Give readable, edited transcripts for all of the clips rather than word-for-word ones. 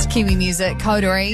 Kiwi music, Coterie.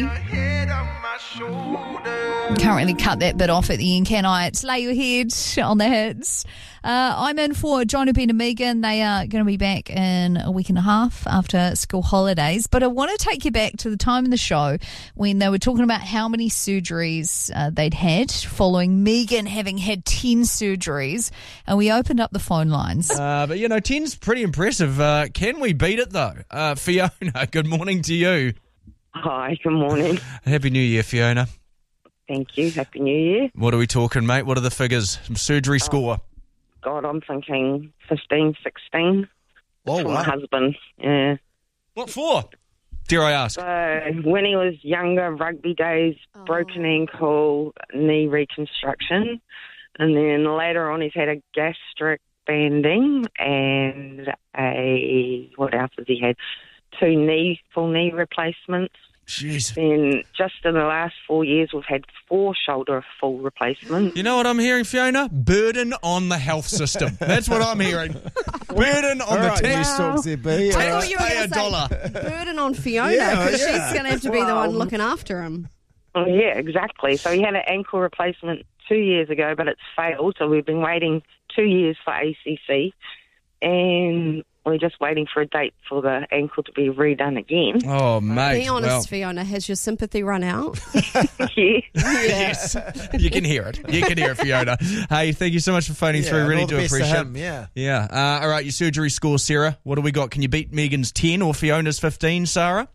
Can't really cut that bit off at the end, can I? It's Lay Your Head on the hits. I'm in for John, Ben and Megan. They are going to be back in a week and a half after school holidays. But I want to take you back to the time in the show when they were talking about how many surgeries they'd had following Megan having had 10 surgeries. And we opened up the phone lines. But, 10's pretty impressive. Can we beat it, though? Fiona, good morning to you. Hi, good morning. Happy New Year, Fiona. Thank you. Happy New Year. What are we talking, mate? What are the figures? Surgery score? God, I'm thinking 15, 16. Oh, for wow. my husband, yeah. What for? Dare I ask? So, when he was younger, rugby days, broken ankle, knee reconstruction. And then later on, he's had a gastric banding and what else has he had? 2 full knee replacements. Jeez. Then just in the last 4 years, we've had 4 shoulder full replacements. You know what I'm hearing, Fiona? Burden on the health system. That's what I'm hearing. Burden on the tax. Pay a dollar. Burden on Fiona, because she's going to have to be the one looking after him. Oh, yeah, exactly. So he had an ankle replacement 2 years ago, but it's failed. So we've been waiting 2 years for ACC, and we're just waiting for a date for the ankle to be redone again. Oh, mate. Be honest, Fiona, has your sympathy run out? Yeah. Yes. You can hear it. You can hear it, Fiona. Hey, thank you so much for phoning through. Really do appreciate it. Yeah. All right, your surgery score, Sarah. What do we got? Can you beat Megan's 10 or Fiona's 15, Sarah?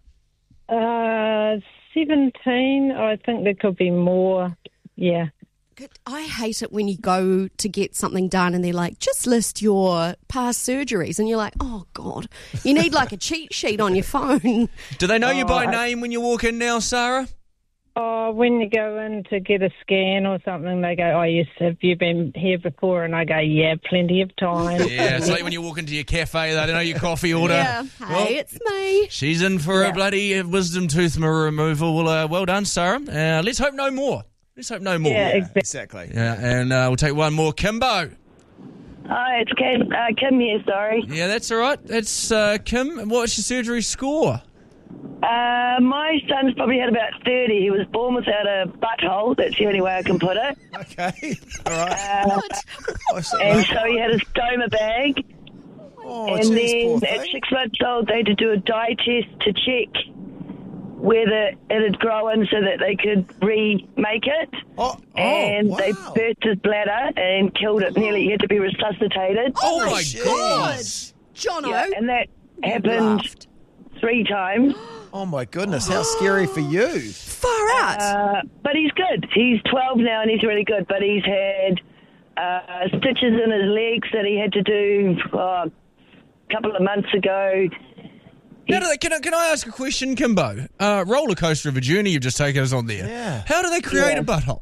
17. I think there could be more. Yeah. I hate it when you go to get something done and they're like, just list your past surgeries. And you're like, oh, God, you need like a cheat sheet on your phone. Do they know you by name when you walk in now, Sarah? When you go in to get a scan or something, they go, oh, yes, have you been here before? And I go, yeah, plenty of time. Yeah, it's like when you walk into your cafe, they don't know your coffee order. Yeah, hey, it's me. She's in for a bloody wisdom tooth removal. Well done, Sarah. Let's hope no more. Yeah, exactly. Yeah, and we'll take one more. Kimbo. Hi, it's Kim here, sorry. Yeah, that's all right. That's Kim. What's your surgery score? My son's probably had about 30. He was born without a butthole. That's the only way I can put it. Okay, all right. And so he had a stoma bag. Oh, and geez, then at 6 months old, they had to do a dye test to check whether it had grown so that they could remake it. And they burst his bladder and killed it. Nearly he had to be resuscitated. Oh, my God. Jono. Yeah, and that happened 3 times. Oh, my goodness. How scary for you. Far out. But he's good. He's 12 now and he's really good. But he's had stitches in his legs that he had to do a couple of months ago. Can I ask a question, Kimbo? Roller coaster of a journey you've just taken us on there. Yeah. How do they create a butthole?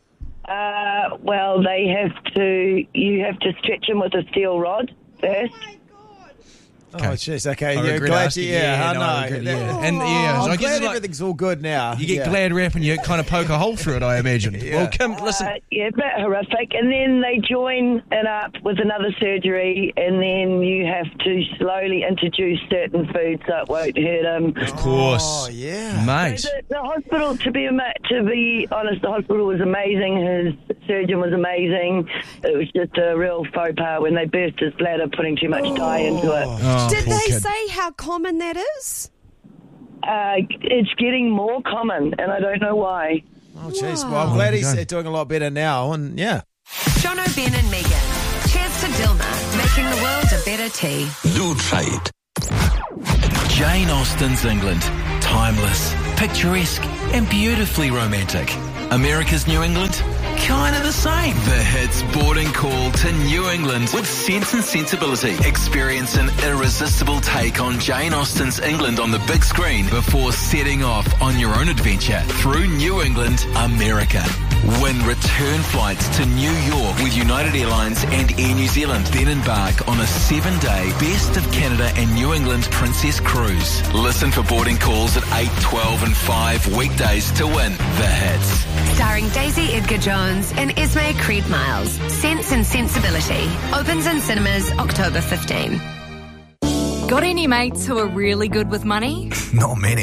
Well, you have to stretch him with a steel rod first. Okay. Oh, jeez, okay. I You're regret glad asking. I know. I regret, And yeah, so I I'm guess glad everything's all good now. You get glad wrap and you kind of poke a hole through it, I imagine. Yeah. Well, Kim, listen. Yeah, a bit horrific. And then they join it up with another surgery, and then you have to slowly introduce certain foods so it won't hurt him. Of course. Oh, yeah. Mate. So the hospital, to be honest, the hospital was amazing. His surgeon was amazing. It was just a real faux pas when they burst his bladder, putting too much dye into it. Oh, Did poor they kid. say how common that is? It's getting more common, and I don't know why. Oh, jeez. Well, I'm glad he's doing a lot better now, and yeah. Jono, Ben and Megan. Cheers to Dilma, making the world a better tea. Lou Trade. Jane Austen's England. Timeless, picturesque, and beautifully romantic. America's New England? Kind of the same. The hits boarding call to New England with Sense and Sensibility. Experience an irresistible take on Jane Austen's England on the big screen before setting off on your own adventure through New England, America. Win return flights to New York with United Airlines and Air New Zealand. Then embark on a 7-day Best of Canada and New England Princess Cruise. Listen for boarding calls at 8, 12 and 5 weekdays to win the hits. Starring Daisy Edgar Jones and Esme Creed Miles. Sense and Sensibility. Opens in cinemas October 15. Got any mates who are really good with money? Not many.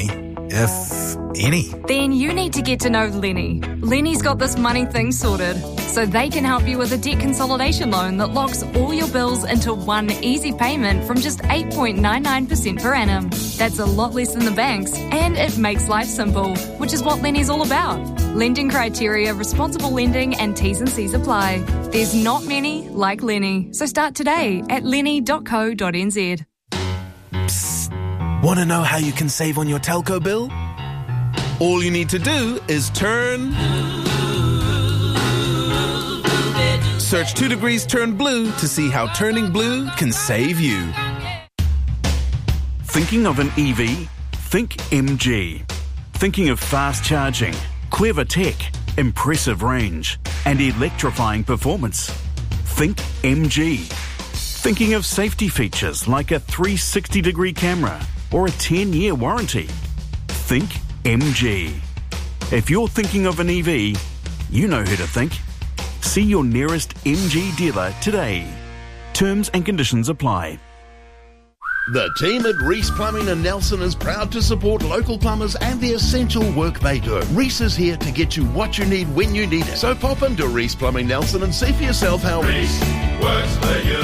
if any. Then you need to get to know Lenny. Lenny's got this money thing sorted, so they can help you with a debt consolidation loan that locks all your bills into one easy payment from just 8.99% per annum. That's a lot less than the banks, and it makes life simple, which is what Lenny's all about. Lending criteria, responsible lending, and T's and C's apply. There's not many like Lenny, so start today at lenny.co.nz. Want to know how you can save on your telco bill? All you need to do is search 2 Degrees Turn Blue to see how turning blue can save you. Thinking of an EV? Think MG. Thinking of fast charging, clever tech, impressive range, and electrifying performance? Think MG. Thinking of safety features like a 360-degree camera or a 10-year warranty? Think MG. If you're thinking of an EV, you know who to think. See your nearest MG dealer today. Terms and conditions apply. The team at Reese Plumbing in Nelson is proud to support local plumbers and the essential work they do. Reese is here to get you what you need when you need it. So pop into Reese Plumbing Nelson and see for yourself how Reese works for you.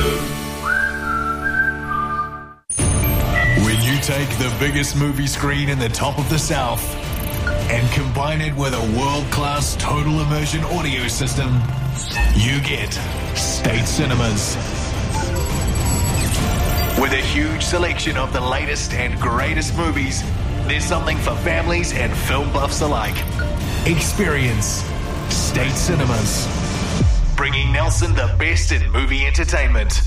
When you take the biggest movie screen in the top of the South and combine it with a world-class total immersion audio system, you get State Cinemas. With a huge selection of the latest and greatest movies, there's something for families and film buffs alike. Experience State Cinemas, bringing Nelson the best in movie entertainment.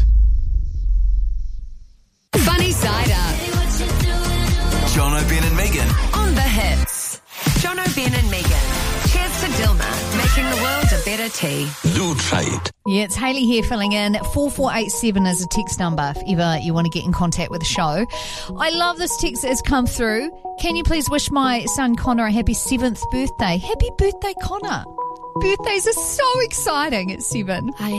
Funny Side Up. Jono, Ben and Megan. On the hits. Jono, Ben and Megan. Cheers to Dilma, making the world a better tea. Do try it. Yeah, it's Hayley here filling in. 4487 is a text number if ever you want to get in contact with the show. I love this text that has come through. Can you please wish my son Connor a happy 7th birthday? Happy birthday, Connor. Birthdays are so exciting at 7.